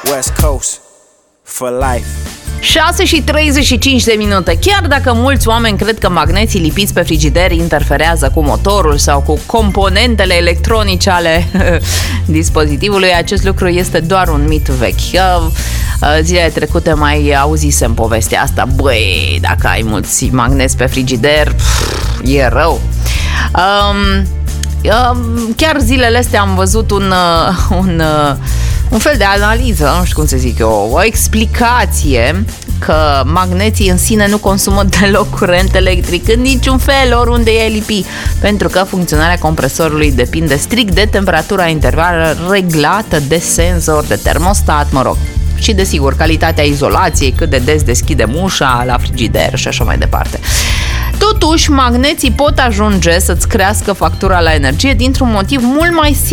West Coast for life. 6:35. Chiar dacă mulți oameni cred că magneții lipiți pe frigider interferează cu motorul sau cu componentele electronice ale dispozitivului, acest lucru este doar un mit vechi. Zilele trecute mai auzisem povestea asta. Băi, dacă ai mulți magneți pe frigider, e rău. Chiar zilele astea am văzut un fel de analiză, nu știu cum să zic eu, o explicație că magneții în sine nu consumă deloc curent electric în niciun fel, oriunde e lipi, pentru că funcționarea compresorului depinde strict de temperatura intervală reglată de senzor, de termostat, și desigur calitatea izolației, cât de des deschidem ușa la frigider și așa mai departe. Totuși, magneții pot ajunge să-ți crească factura la energie dintr-un motiv mult mai simplu.